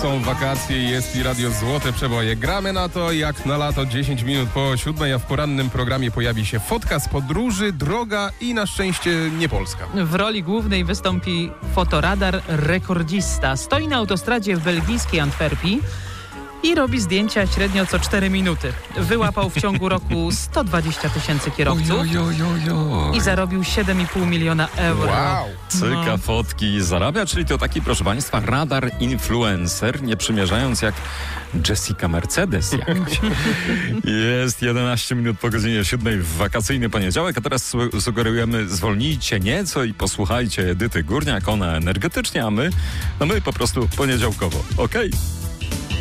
są wakacje i jest i radio Złote Przeboje. Gramy na to jak na lato, 10 minut po 7, a w porannym programie pojawi się fotka z podróży, droga i na szczęście nie Polska. W roli głównej wystąpi fotoradar rekordzista. Stoi na autostradzie w belgijskiej Antwerpii i robi zdjęcia średnio co 4 minuty. Wyłapał w ciągu roku 120 000 kierowców i zarobił 7,5 miliona euro. Wow! Cyka fotki zarabia, czyli to taki, proszę Państwa, radar influencer, nie przymierzając jak Jessica Mercedes jakaś. Jest 11 minut po godzinie 7 w wakacyjny poniedziałek, a teraz sugerujemy, zwolnijcie nieco i posłuchajcie Edyty Górniak, ona energetycznie, a my po prostu poniedziałkowo. Okej?